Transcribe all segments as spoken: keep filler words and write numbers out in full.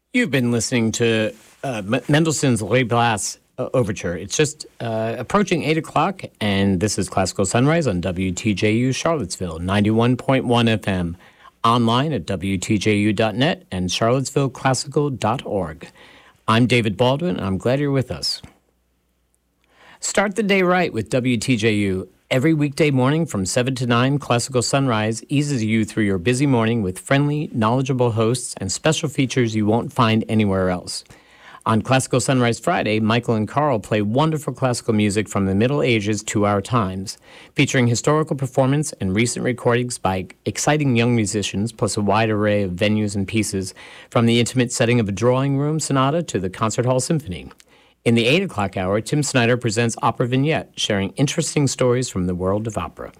You've been listening to uh, M- Mendelssohn's Les Blas uh, Overture. It's just uh, approaching eight o'clock, and this is Classical Sunrise on W T J U Charlottesville, ninety-one point one F M, online at W T J U dot net and charlottesville classical dot org. I'm David Baldwin, and I'm glad you're with us. Start the day right with W T J U. Every weekday morning from seven to nine, Classical Sunrise eases you through your busy morning with friendly, knowledgeable hosts and special features you won't find anywhere else. On Classical Sunrise Friday, Michael and Carl play wonderful classical music from the Middle Ages to our times, featuring historical performance and recent recordings by exciting young musicians, plus a wide array of venues and pieces, from the intimate setting of a drawing room sonata to the concert hall symphony. In the eight o'clock hour, Tim Snyder presents Opera Vignette, sharing interesting stories from the world of opera.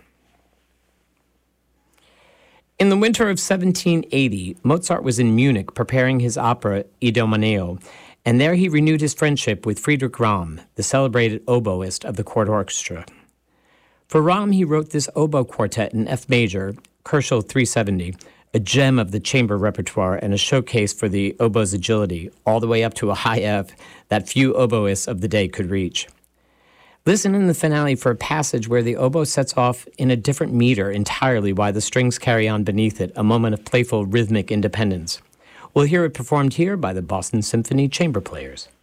In the winter of seventeen eighty, Mozart was in Munich preparing his opera Idomeneo, and there he renewed his friendship with Friedrich Ramm, the celebrated oboist of the court orchestra. For Ramm, he wrote this oboe quartet in F major, Koelschel three seventy, a gem of the chamber repertoire and a showcase for the oboe's agility, all the way up to a high F that few oboists of the day could reach. Listen in the finale for a passage where the oboe sets off in a different meter entirely while the strings carry on beneath it, a moment of playful rhythmic independence. We'll hear it performed here by the Boston Symphony Chamber Players.